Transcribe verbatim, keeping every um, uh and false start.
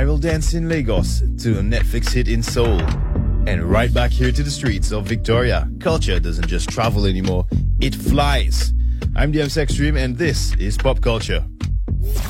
viral dance in Lagos to a Netflix hit in Seoul. And right back here to the streets of Victoria, culture doesn't just travel anymore, it flies. I'm D M Sextream and this is Pop Culture.